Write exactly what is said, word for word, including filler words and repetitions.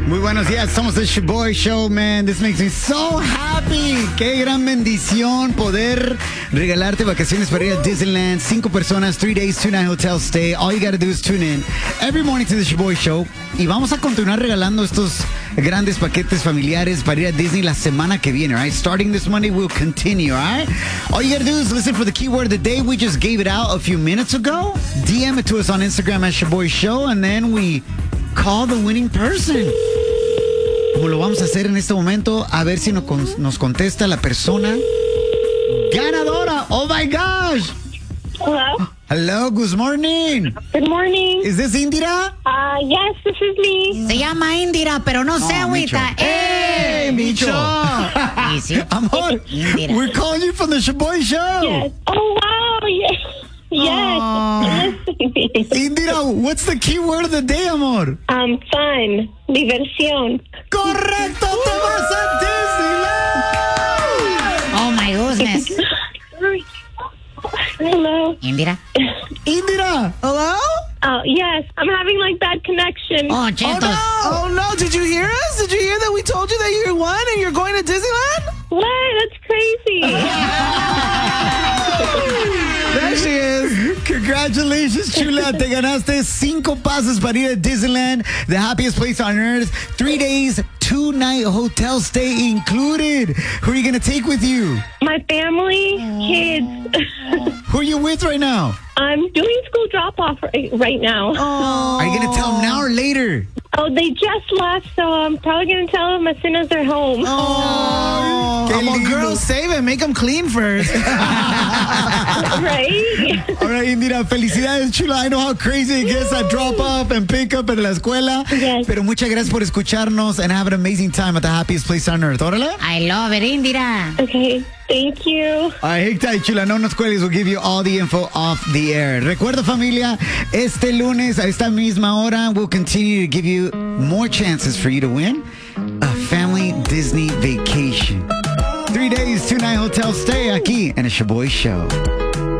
Muy buenos días, somos el Shaboy Show, man. This makes me so happy. Qué gran bendición poder regalarte vacaciones para ir a Disneyland. Cinco personas, three days, two night hotel stay. All you gotta do is tune in every morning to the Shaboy Show. Y vamos a continuar regalando estos grandes paquetes familiares para ir a Disney la semana que viene, right? Starting this Monday, we'll continue, right? All you gotta do is listen for the keyword of the day. We just gave it out a few minutes ago. D M it to us on Instagram at Shaboy Show, and then we call the winning person. Como lo vamos a hacer en este momento, a ver si nos, nos contesta la persona ganadora. Oh my gosh. Hello. Hello, good morning. Good morning. Is this Indira? Uh, yes, this is me. Se llama Indira, pero no se agüita. Hey, Micho. Y sí, Amor, Indira. we're calling you from the Shaboy Show. Yes. Oh, wow. Yes. Yes. Listening. Indira, what's the key word of the day, amor? Um, fun. Diversión. Correcto, te vas a Disneyland. Oh my goodness. Hello. Indira. Indira. Hello? Oh, yes. I'm having like bad connection. Oh, Oh Chetos. no! Oh no! Did you hear us? Did you hear that we told you that you won and you're going to Disneyland? What? That's crazy. There she is. Congratulations, chula. Te ganaste cinco pases para ir a Disneyland, the happiest place on earth. Three days, two night hotel stay included. Who are you going to take with you? My family, kids. Who are you with right now? I'm doing school drop off right, right now. Oh. Are you going to tell them now or later? Oh, they just left, so I'm probably going to tell them as soon as they're home. Oh. Qué Come on, lindo. girls, save it. Make them clean first. Right? All right, Indira, felicidades, chula. I know how crazy it gets at drop off and pick up en la escuela. Yes. Pero muchas gracias por escucharnos and have an amazing time at the happiest place on earth. Órale. I love it, Indira. Okay. Thank you. All right, hang tight, chula. No nos cuelgues. We'll give you all the info off the air. Recuerda, familia, este lunes a esta misma hora, we'll continue to give you more chances for you to win a family Disney vacation. Three days, two night hotel stay aquí en el Shaboy Show.